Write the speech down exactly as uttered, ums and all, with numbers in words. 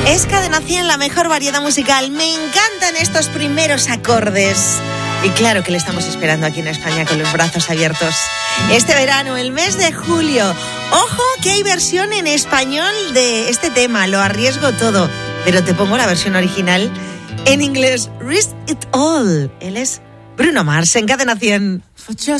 Es Cadena cien, la mejor variedad musical. Me encantan estos primeros acordes. Y claro que le estamos esperando aquí en España con los brazos abiertos. Este verano, el mes de julio. Ojo que hay versión en español de este tema, Lo arriesgo todo. Pero te pongo la versión original en inglés. Risk It All. Él es Bruno Mars en Cadena cien.